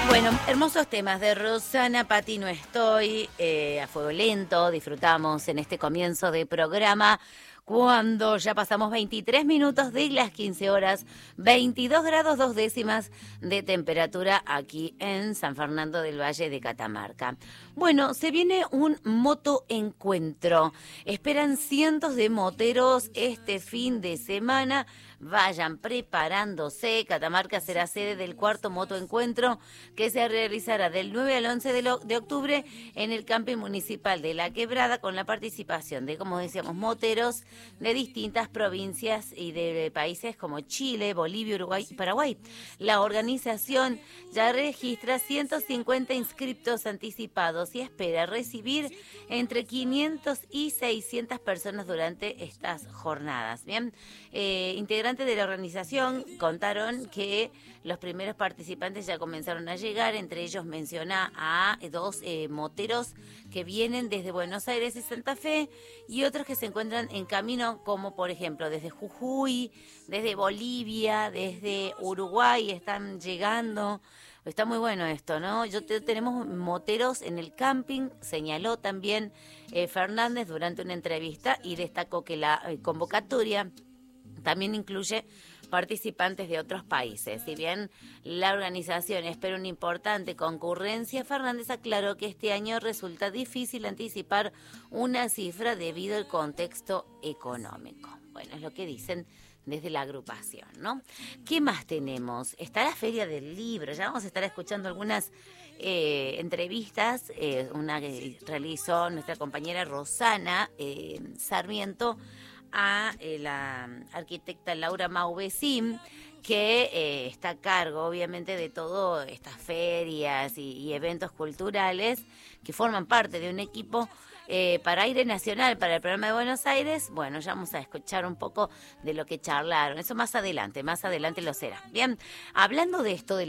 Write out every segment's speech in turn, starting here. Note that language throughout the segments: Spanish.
Bueno, hermosos temas de Rosana Pati, No Estoy, a fuego lento, disfrutamos en este comienzo de programa, cuando ya pasamos 23 minutos de las 15 horas, 22 grados 2 décimas de temperatura aquí en San Fernando del Valle de Catamarca. Bueno, se viene un motoencuentro, esperan cientos de moteros este fin de semana. Vayan preparándose. Catamarca será sede del cuarto motoencuentro que se realizará del 9 al 11 de octubre en el camping municipal de La Quebrada, con la participación de, como decíamos, moteros de distintas provincias y de países como Chile, Bolivia, Uruguay y Paraguay. La organización ya registra 150 inscriptos anticipados y espera recibir entre 500 y 600 personas durante estas jornadas. Bien, integrantes de la organización contaron que los primeros participantes ya comenzaron a llegar. Entre ellos menciona a dos moteros que vienen desde Buenos Aires y Santa Fe, y otros que se encuentran en camino, como por ejemplo desde Jujuy, desde Bolivia, desde Uruguay están llegando. Está muy bueno esto, ¿no? Tenemos moteros en el camping, señaló también Fernández durante una entrevista, y destacó que la convocatoria también incluye participantes de otros países. Si bien la organización espera una importante concurrencia, Fernández aclaró que este año resulta difícil anticipar una cifra debido al contexto económico. Bueno, es lo que dicen desde la agrupación, ¿no? ¿Qué más tenemos? Está la Feria del Libro. Ya vamos a estar escuchando algunas entrevistas, una que realizó nuestra compañera Rosana Sarmiento a la arquitecta Laura Mauvecín, que está a cargo, obviamente, de todas estas ferias y eventos culturales que forman parte de un equipo para Aire Nacional, para el programa de Buenos Aires. Bueno, ya vamos a escuchar un poco de lo que charlaron. Eso más adelante lo será. Bien, hablando de esto, de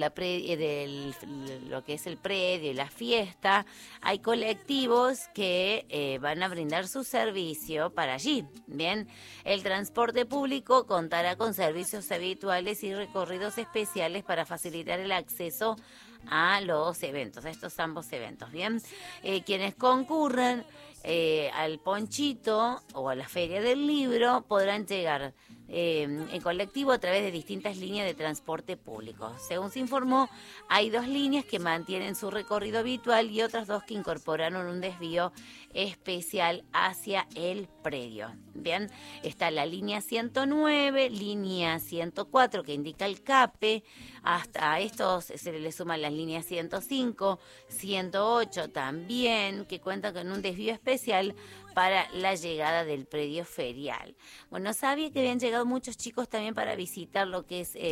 lo que es el predio y la fiesta, hay colectivos que van a brindar su servicio para allí. Bien, el transporte público contará con servicios habituales y recorridos especiales para facilitar el acceso a los eventos, a estos ambos eventos. Bien, quienes concurran al Ponchito o a la Feria del Libro podrán llegar en colectivo a través de distintas líneas de transporte público. Según se informó, hay 2 líneas que mantienen su recorrido habitual y otras 2 que incorporaron un desvío especial hacia el predio. Bien, está la línea 109, línea 104 que indica el CAPE. Hasta estos se le suman las líneas 105, 108 también, que cuentan con un desvío especial para la llegada del predio ferial. Bueno, sabía que habían llegado muchos chicos también para visitar lo que es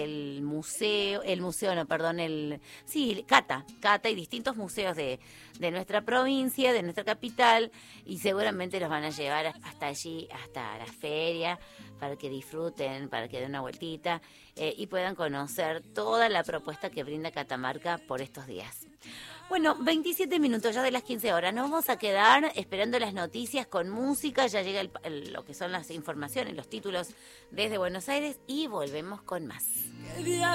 Cata y distintos museos de nuestra provincia, de nuestra capital, y seguramente los van a llevar hasta allí, hasta la feria, para que disfruten, para que den una vueltita y puedan conocer toda la propuesta que brinda Catamarca por estos días. Bueno, 27 minutos ya de las 15 horas. Nos vamos a quedar esperando las noticias con música. Ya llega lo que son las informaciones, los títulos desde Buenos Aires, y volvemos con más.